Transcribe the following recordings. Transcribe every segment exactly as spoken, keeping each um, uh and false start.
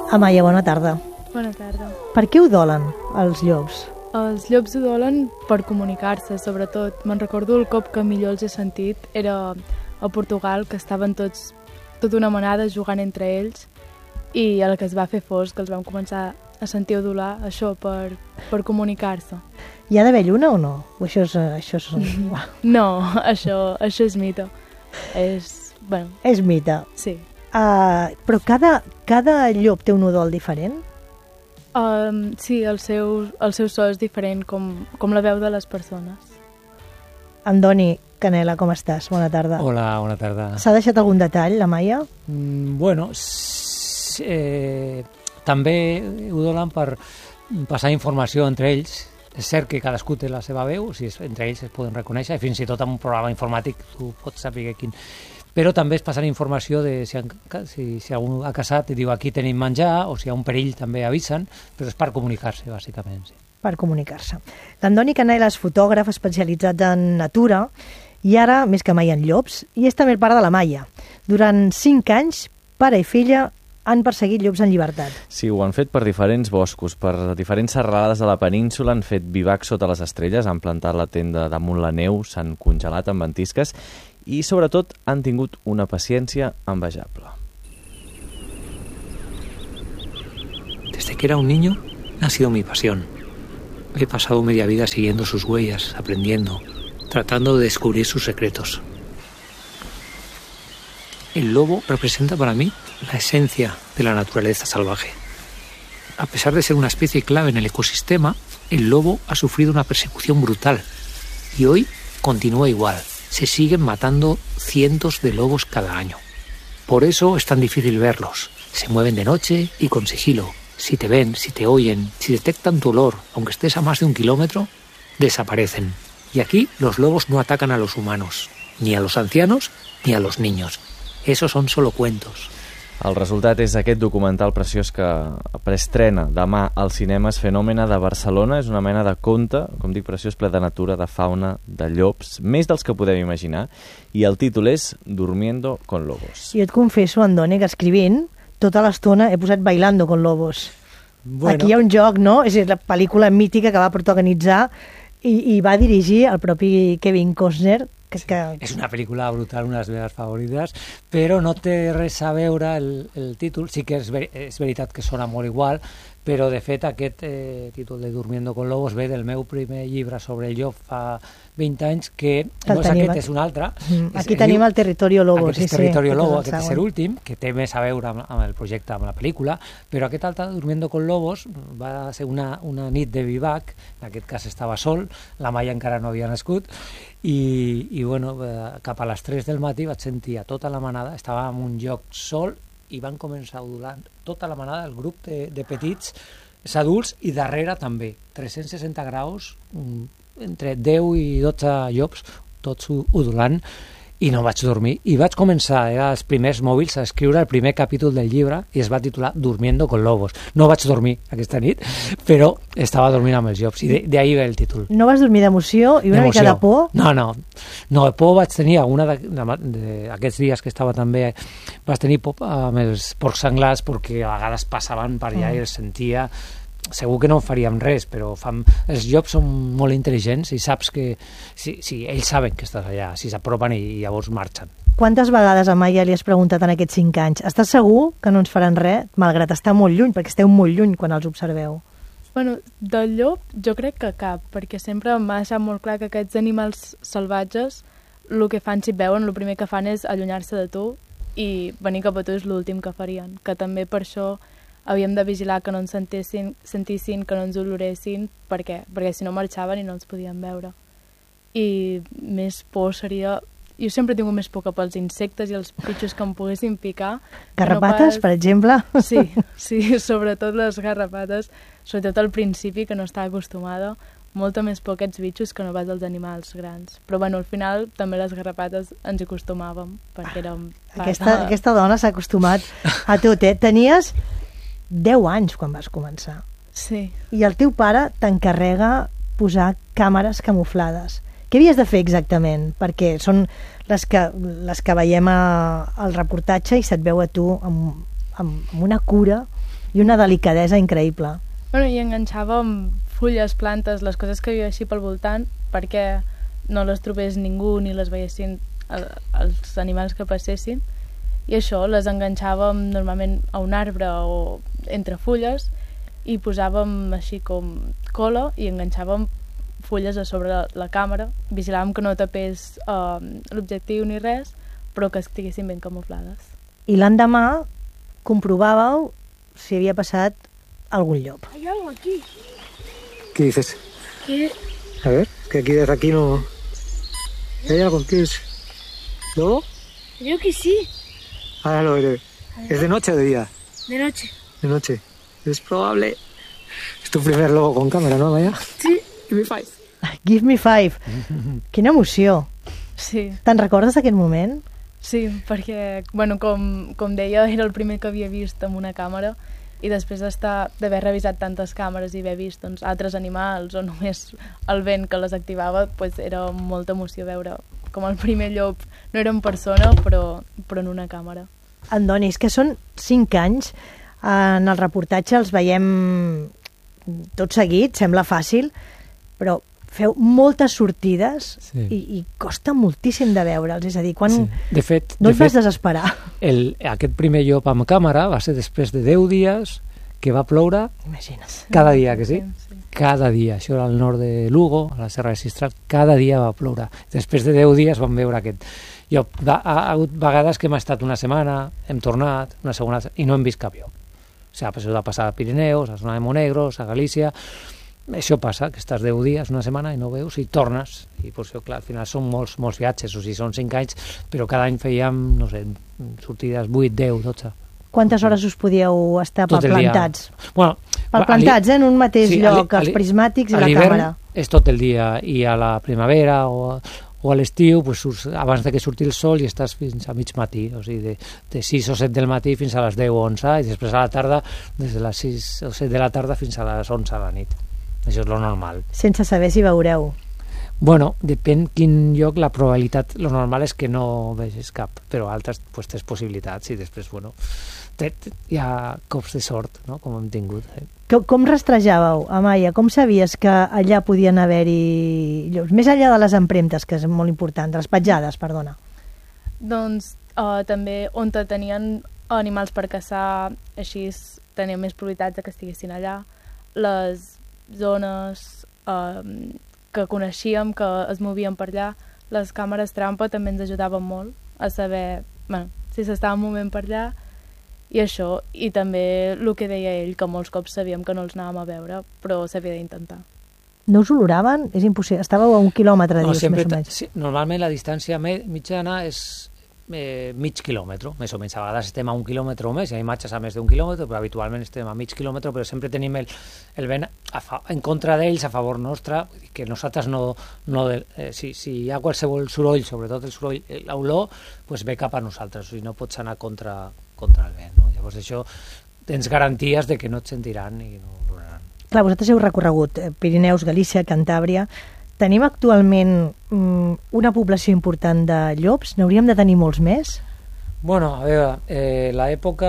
Amaya, bona tarda. Bona tarda. Per què udolen els llops? Els llops udolen per comunicar-se, sobretot. Me'n recordo el cop que millor els he sentit era a Portugal, que estaven tots, tota una manada jugant entre ells, i a la que es va fer fosc, els vam començar a sentir udolar, això, per, per comunicar-se. Hi ha d'haver lluna o no? O això és... Això és... No, això, això és mite. És... bueno... És mite. Sí. Uh, però cada, cada llop té un udol diferent? Um, sí, el seu, el seu so és diferent, com, com la veu de les persones. Andoni Canela, com estàs? Bona tarda. Hola, bona tarda. S'ha deixat algun detall, la Maia? Mm, bueno, eh, també udolen per passar informació entre ells. És cert que cadascú té la seva veu, o sigui, entre ells es poden reconèixer, fins i tot en un programa informàtic tu pots saber quin... Però també es passen informació de si, si, si algú ha casat i diu aquí tenim menjar, o si hi ha un perill també avisen, però és per comunicar-se, bàsicament. Sí. Per comunicar-se. L'Andoni Canela és fotògraf especialitzat en natura i ara, més que mai, en llops, i és també el pare de la Maia. Durant cinc anys, pare i filla han perseguit llops en llibertat. Sí, ho han fet per diferents boscos, per diferents serralades de la península, han fet vivac sota les estrelles, han plantat la tenda damunt la neu, s'han congelat amb ventisques i, sobretot, han tingut una paciència envejable. Desde que era un niño, ha sido mi pasión. He pasado media vida siguiendo sus huellas, aprendiendo, tratando de descubrir sus secretos. El lobo representa para mí la esencia de la naturaleza salvaje. A pesar de ser una especie clave en el ecosistema, el lobo ha sufrido una persecución brutal y hoy continúa igual. Se siguen matando cientos de lobos cada año. Por eso es tan difícil verlos. Se mueven de noche y con sigilo. Si te ven, si te oyen, si detectan tu olor, aunque estés a más de un kilómetro, desaparecen. Y aquí los lobos no atacan a los humanos, ni a los ancianos, ni a los niños. Esos son solo cuentos. El resultat és aquest documental preciós que preestrena demà als cinemes Fenòmena de Barcelona. És una mena de conte, com dic, preciós, ple de natura, de fauna, de llops, més dels que podem imaginar, i el títol és Durmiendo con Lobos. Jo et confesso, Andoni, que escrivint tota l'estona he posat Bailando con Lobos. Bueno. Aquí hi ha un joc, no? És la pel·lícula mítica que va protagonitzar i, i va dirigir el propi Kevin Costner. Que, que... És una pel·lícula brutal, una de les meves favorites, però no té res a veure el, el títol. Sí que és, ver, és veritat que sona molt igual, però de fet aquest eh, títol de Durmiendo con Lobos ve del meu primer llibre sobre el llop fa vint anys, que no és aquest, és un altre. Mm, aquí és, tenim diu, el Territorio Lobo. Aquest sí, és Territorio sí, Lobo, aquest és l'últim, que té més a veure amb, amb el projecte, amb la pel·lícula, però aquest altre, Durmiendo con Lobos, va ser una, una nit de vivac, en aquest cas estava sol, la Maia encara no havia nascut, i, i bueno, cap a les tres del matí vaig sentir a tota la manada, estava en un lloc sol i van començar a udolar tota la manada, el grup de, de petits, els adults, i darrere també, tres-cents seixanta graus, entre deu i dotze llops, tots udolant, i no vaig dormir. I vaig començar, era els primers mòbils, a escriure el primer capítol del llibre i es va titular Durmiendo con Lobos. No vaig dormir aquesta nit, però estava dormint amb els llops, i d'ahir ve el títol. No vas dormir d'emoció i una mica de por? No, no. No, por vaig tenir alguna d'aquests dies que estava també, vaig tenir por amb els porcs senglars, perquè a vegades passaven per allà mm. i els sentia. Segur que no faríem res, però fam... els llops són molt intel·ligents i saps que sí, sí, ells saben que estàs allà, si s'apropen i, i llavors marxen. Quantes vegades a Maia li has preguntat en aquests cinc anys estàs segur que no ens faran res, malgrat estar molt lluny, perquè esteu molt lluny quan els observeu? Bueno, del llop jo crec que cap, perquè sempre m'ha deixat molt clar que aquests animals salvatges el que fan si et veuen, el primer que fan és allunyar-se de tu i venir cap a tu és l'últim que farien, que també per això havíem de vigilar que no ens sentessin, sentissin, que no ens oloressin, perquè, perquè si no marxaven i no ens podien veure. I més por seria... Jo sempre he tingut més por que pels insectes i els bitxos que em poguessin picar. Garrapates, no pas... per exemple? Sí, sí, sobretot les garrapates, sobretot al principi, que no estava acostumada, molta més por aquests bitxos que no pas els animals grans. Però bueno, al final també les garrapates ens hi acostumàvem, perquè érem... Aquesta, aquesta dona s'ha acostumat a tot, eh? Tenies deu anys quan vas començar. Sí. I el teu pare t'encarrega posar càmeres camuflades. Què havies de fer exactament? Perquè són les que, les que veiem a, al reportatge i se't veu a tu amb, amb, amb una cura i una delicadesa increïble. Bueno, i enganxàvem fulles, plantes, les coses que hi havia així pel voltant, perquè no les trobés ningú ni les veiessin el, els animals que passessin, i això, les enganxàvem normalment a un arbre o entre fulles, i posàvem així com cola i enganxàvem fulles a sobre la, la càmera, vigilàvem que no tapés uh, l'objectiu ni res, però que estiguessin ben camuflades. I l'endemà comprovàveu si havia passat algun llop. Hay algo aquí. ¿Qué dices? ¿Qué? A ver, que aquí desde aquí no... ¿Hay algo? ¿Qué es? ¿Lobo? Creo que sí. Ahora lo veré. ¿Es de noche o de día? De noche. De noche. Es probable. Es tu primer lobo con cámara, ¿no, Maya? Sí. Give me five. Give me five. Quina emoció. Sí. Te'n recordes d'aquest moment? Sí, perquè, bueno, com, com deia, era el primer que havia vist amb una càmera, i després d'estar d'haver revisat tantes càmeres i haver vist doncs, altres animals o només el vent que les activava, pues, era molta emoció veure com el primer llop no era en persona, però, però en una càmera. Andoni, és que són cinc anys. En el reportatge els veiem tot seguit, sembla fàcil, però feu moltes sortides sí. i, i costa moltíssim de veure'ls. És a dir, quan... Sí. De fet, no de et vas fet, desesperar. El, aquest primer llop amb càmera va ser després de deu dies que va ploure. Imagina't. Cada dia, que sí? Sí, sí. Cada dia. Això era al nord de Lugo, a la Serra de Sistral. Cada dia va ploure. Després de deu dies vam veure aquest llop. Va, ha, ha hagut vegades que hem estat una setmana, hem tornat, una segona, i no hem vist cap llop. O sigui, això ha passat a Pirineus, a zona de Monegros, a Galícia. Això passa, que estàs deu dies, una setmana, i no veus, i tornes. I per això, clar, al final són molts, molts viatges, o sigui, són cinc anys, però cada any fèiem, no sé, sortides vuit, deu, dotze. Quantes hores us podíeu estar plantats? Bueno, plantats, eh, en un mateix sí, lloc, els prismàtics i la càmera. És tot el dia, i a la primavera o, o a l'estiu, pues, surts, abans de que surti el sol, i estàs fins a mig matí, o sigui, de, de sis o set del matí fins a les deu o onze, i després a la tarda, des de les sis o set de la tarda fins a les onze a la nit. Això és lo normal. Sense saber si veureu. Bueno, depèn quin lloc, la probabilitat, lo normal és que no vegis cap, però altres pues, tens possibilitats, i després, bueno, té, té, hi ha cops de sort, no?, com hem tingut. Eh? Com, com rastrejàveu, Amaya? Com sabies que allà podien haver-hi llops? Més enllà de les empremtes, que és molt important, de les petjades, perdona. Doncs uh, també on tenien animals per caçar, així tenien més probabilitats de que estiguessin allà. Les zones uh, que coneixíem, que es movien per allà, les càmeres trampa també ens ajudaven molt a saber, bueno, si s'estava movent per allà, i això, i també el que deia ell, que molts cops sabíem que no els anàvem a veure, però s'havia d'intentar. No us oloraven? És impossible. Estàveu a un quilòmetre, no, dius, sempre, més o menys. Sí, normalment la distància mitjana és eh, mig quilòmetre, més o menys. A vegades estem a un quilòmetre o més, hi ha imatges a més d'un quilòmetre, però habitualment estem a mig quilòmetre, però sempre tenim el, el vent a fa, en contra d'ells, a favor nostre, que nosaltres no... no eh, si, si hi ha qualsevol soroll, sobretot el soroll, l'olor, pues ve cap a nosaltres, o sigui, no pots anar contra, contra el vent, no? Llavors això tens garanties de que no et sentiran i no oloraran. Clar, vosaltres heu recorregut Pirineus, Galícia, Cantàbria. Tenim actualment mm, una població important de llops? N'hauríem de tenir molts més? Bueno, a veure, eh, l'època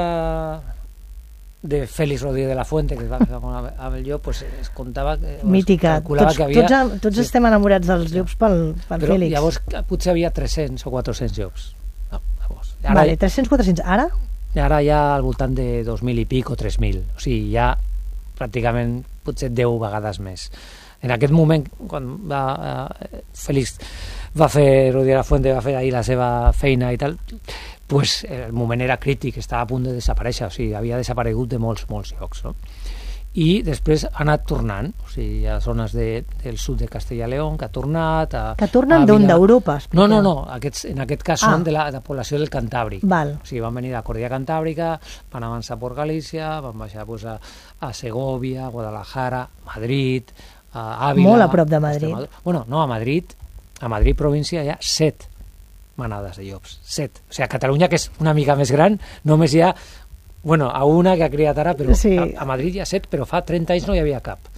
de Félix Rodríguez de la Fuente, que es va fer amb el llop, pues, es comptava... Mítica. Tots, que havia... tots, tots sí. estem enamorats dels llops pel, pel Però Félix. Llavors potser havia tres-cents o quatre-cents llops. No, llavors. Ara, vale, tres-cents, quatre-cents. Ara? Ara ja al voltant de dos mil i pic o tres mil. O sigui, ja pràcticament potser deu vegades més. En aquest moment, quan va, eh, Félix va fer, Rodríguez de la Fuente va fer ahir la seva feina i tal, pues el moment era crític, estava a punt de desaparèixer, o sigui, havia desaparegut de molts, molts llocs, no? I després ha anat tornant, o sigui, hi ha zones de, del sud de Castella i León que ha tornat... A, que tornen d'on? D'Europa? No, no, no, aquests, en aquest cas ah. són de la, de la població del Cantàbric. Val. O sigui, van venir a la Cordillera Cantàbrica, van avançar per Galícia, van baixar pues, a, a Segovia, Guadalajara, Madrid, a Ávila... Molt a prop de Madrid. Extremadura. Bueno, no, a Madrid, a Madrid província hi ha set manades de llops, set. O sigui, a Catalunya, que és una mica més gran, només hi ha... Bueno, a una que ha criat ara, però sí. a, a Madrid hi ha set, però fa trenta anys no hi havia cap.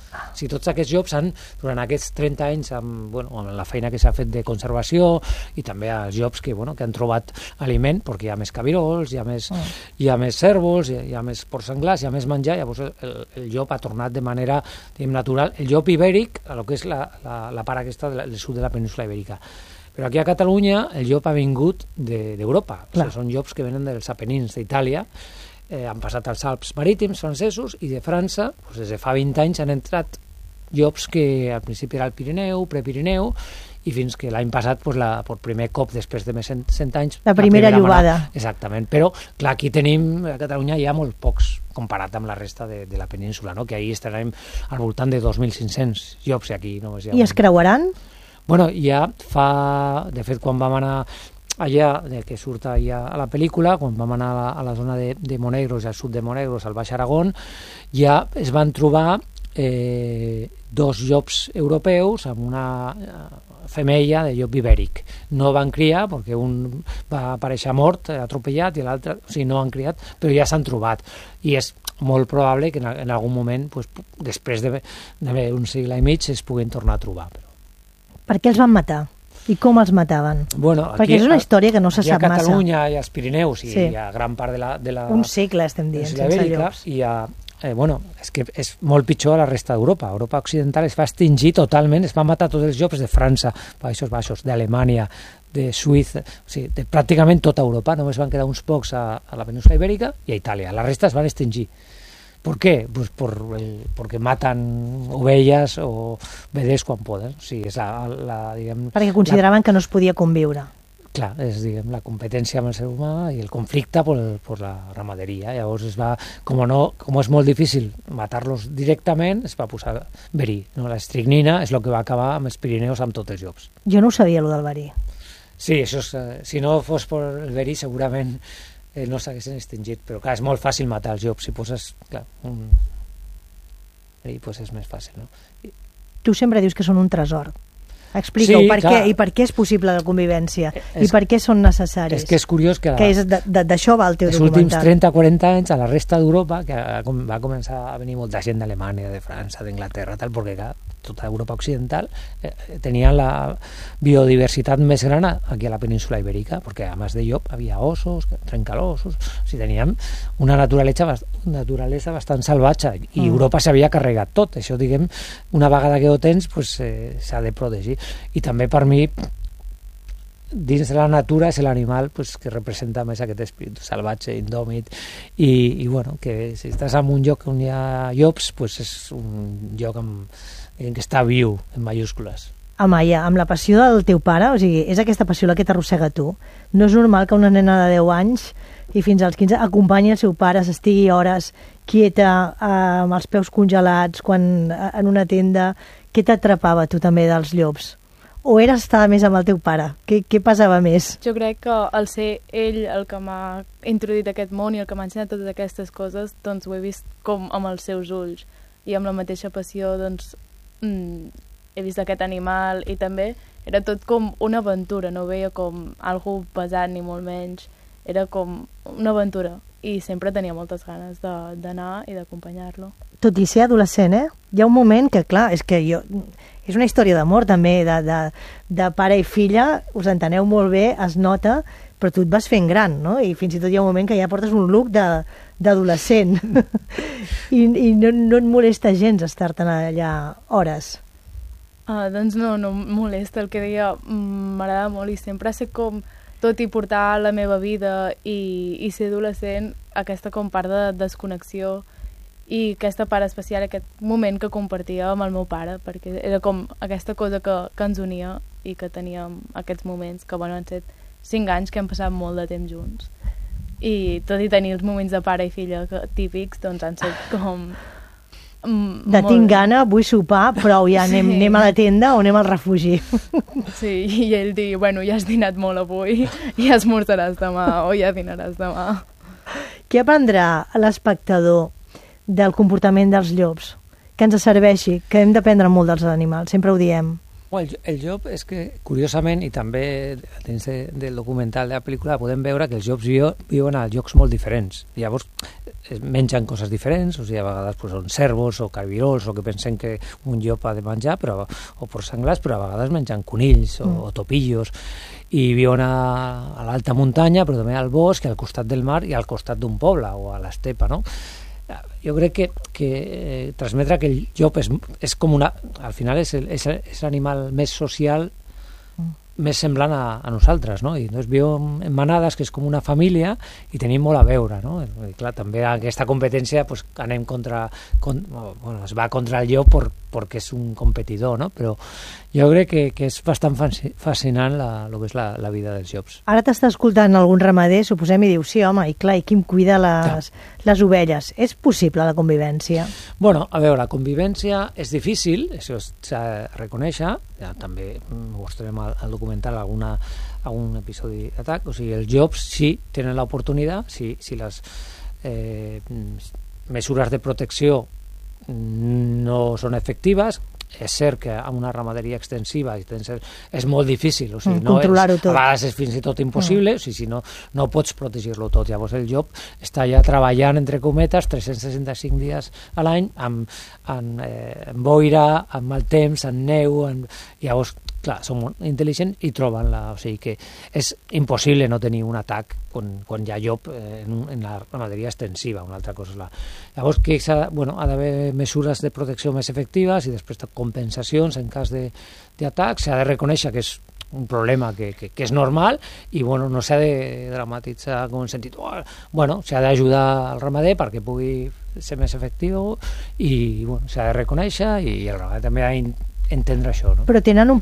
O sigui, tots aquests llops han, durant aquests trenta anys, amb, bueno, amb la feina que s'ha fet de conservació i també els llops que, bueno, que han trobat aliment, perquè hi ha més cabirols, hi ha més, oh. hi ha més cérvols, hi ha, hi ha més porcs senglars, hi ha més menjar, llavors el, el, el llop ha tornat de manera, diguem, natural. El llop ibèric, a lo que és la, la, la part aquesta del sud de la península ibèrica. Però aquí a Catalunya el llop ha vingut d'Europa. De, o sigui, són llops que venen dels Apenins d'Itàlia, eh, han passat als Alps marítims francesos i de França, doncs des de fa vint anys han entrat llops que al principi era el Pirineu, Prepirineu, i fins que l'any passat, doncs, la, per primer cop, després de més de cent anys... La primera, la primera llobada. Manada. Exactament, però clar, aquí tenim, a Catalunya hi ha molt pocs comparat amb la resta de, de la península, no? Que ahir estarem al voltant de dos mil cinc-cents llops, i aquí només hi ha... I es creuaran? Bueno, ja fa... De fet, quan vam anar allà, de que surt allà a la pel·lícula, quan vam anar a la, a la zona de, de Monegros, al sud de Monegros, al Baix Aragón, ja es van trobar eh, dos llops europeus amb una femella de llop ibèric. No van criar, perquè un va aparèixer mort, atropellat, i l'altre, o sigui, no han criat, però ja s'han trobat. I és molt probable que en, en algun moment, pues, després d'un segle i mig, es puguin tornar a trobar. Però... Per què els van matar? I com els mataven? Bueno, aquí, perquè és una història que no se sap massa. Hi ha Catalunya, hi ha els Pirineus, i sí. Hi ha gran part de la... De la Un segle estem dient, sense llops. I hi ha... Eh, bueno, és que és molt pitjor a la resta d'Europa. Europa occidental es va extingir totalment, es va matar tots els llops de França, Països Baixos, d'Alemanya, de Suïssa, o sigui, de pràcticament tota Europa. Només van quedar uns pocs a, a la península ibèrica i a Itàlia. La resta es van extingir. ¿Por qué? Pues por el, porque matan ovelles o veders quan poden. O sigui, és la, la, diguem, perquè consideraven la... que no es podia conviure. Clar, és, diguem, la competència amb el ser humà i el conflicte per, per la ramaderia. Llavors es va, com, no, com és molt difícil matar-los directament, es va posar verí. No? La estricnina és el que va acabar amb els Pirineus amb tots els llops. Jo no ho sabia, lo del verí. Sí, això és, eh, si no fos per el verí segurament eh, no s'haguessin extingit, però clar, és molt fàcil matar els llops. Si poses, clar, un verí, pues és més fàcil, no? I... Tu sempre dius que són un tresor. Explica-ho, sí, per què, i per què és possible la convivència, és, i per què són necessaris. És que és curiós que... que és d'això va el teu els documental. Els últims trenta o quaranta anys a la resta d'Europa, que va començar a venir molta gent d'Alemanya, de França, d'Inglaterra, tal, perquè clar, tota Europa occidental eh, tenia la biodiversitat més gran aquí a la península ibèrica, perquè a més de llop havia ossos, trencalossos, o sigui, teníem una naturalesa, naturalesa bastant salvatge, i mm. Europa s'havia carregat tot. Això, diguem, una vegada que ho tens, pues, eh, s'ha de protegir. I també per mi dins de la natura és l'animal, pues, que representa més aquest espírit salvatge, indòmit, i, i bueno, que si estàs en un lloc on hi ha llops, pues és un lloc amb, que està viu, en majúscules. Amaya, amb la passió del teu pare, o sigui, és aquesta passió la que t'arrossega tu. No és normal que una nena de deu anys i fins als quinze acompanyi el seu pare, s'estigui hores quieta, eh, amb els peus congelats, quan en una tenda. Què t'atrapava tu també dels llops? O eres estar més amb el teu pare? Què, què passava més? Jo crec que el ser ell el que m'ha introduït aquest món i el que m'ha ensenyat totes aquestes coses, doncs ho he vist com amb els seus ulls i amb la mateixa passió, doncs mm, he vist aquest animal i també era tot com una aventura, no ho veia com algo pesat ni molt menys, era com una aventura i sempre tenia moltes ganes d'anar i d'acompanyar-lo. Tot i ser adolescent, eh? Hi ha un moment que, clar, és que jo... És una història d'amor, també, de, de, de pare i filla, us enteneu molt bé, es nota, però tu et vas fent gran, no? I fins i tot hi ha un moment que ja portes un look d'adolescent. I, I no, no et molesta gens estar-te'n allà hores. Ah, doncs no, no em molesta. El que deia m'agrada molt i sempre sé com, tot i portar la meva vida i, i ser adolescent, aquesta com part de desconnexió i aquesta part especial, aquest moment que compartia amb el meu pare, perquè era com aquesta cosa que, que ens unia i que teníem aquests moments, que bueno, han set cinc anys que hem passat molt de temps junts. I tot i tenir els moments de pare i filla que, típics, doncs han set com... Mm, de tinc gana, vull sopar, prou, ja anem, sí. anem a la tenda o anem al refugi. Sí, i ell dir, bueno, ja has dinat molt avui, ja esmorzaràs demà o ja dinaràs demà. Què aprendrà l'espectador del comportament dels llops, que ens serveixi, que hem d'aprendre molt dels animals, sempre ho diem. El, el llop és que, curiosament, i també dins de, del documental de la pel·lícula podem veure que els llops viuen a llocs molt diferents. Llavors, mengen coses diferents, o sigui, a vegades pues, són cérvols o carbirols o que pensen que un llop ha de menjar, però, o porcs senglars, però a vegades mengen conills o, mm. o topillos, i viuen a, a l'alta muntanya, però també al bosc, al costat del mar i al costat d'un poble o a l'estepa, no? Jo crec que, que eh, transmetre que el llop és, és com una... Al final és, el, és, és l'animal més social, mm. més semblant a, a nosaltres, no? I doncs viu en manades, que és com una família, i tenim molt a veure, no? I clar, també aquesta competència, pues, anem contra... Con, bueno, es va contra el llop per, perquè és un competidor, no? Però jo crec que, que és bastant fascinant la, lo que és la, la vida dels llops. Ara t'està escoltant algun ramader, suposem, i diu, sí, home, i clar, i qui em cuida les, les ovelles? És possible la convivència? Bueno, a veure, la convivència és difícil, això s'ha de reconèixer, ja també mostrarem al, al documental alguna, algun episodi d'atac, o sigui, els llops sí tenen l'oportunitat, si, si les eh, mesures de protecció no són efectives. És cert que amb una ramaderia extensiva és molt difícil, o sigui, mm, no controlar-ho és, tot. A vegades és fins i tot impossible, mm. o sigui, si no, no pots protegir-lo tot. Llavors el llop està ja treballant, entre cometes, tres-cents seixanta-cinc dies a l'any, amb, amb, eh, amb boira, amb mal temps, amb neu, amb... llavors, clar, són molt intel·ligents i troben la... O sigui que és impossible no tenir un atac quan, quan hi ha llop eh, en, en la ramaderia extensiva, una altra cosa és la... Llavors, que ha, bueno, ha d'haver mesures de protecció més efectives i després compensacions en cas d'atac. S'ha de reconèixer que és un problema que, que, que és normal i bueno, no s'ha de dramatitzar com en sentit, oh, bueno, s'ha d'ajudar al ramader perquè pugui ser més efectiu i bueno, s'ha de reconèixer i el ramader també ha d'entendre això, no? Però tenen un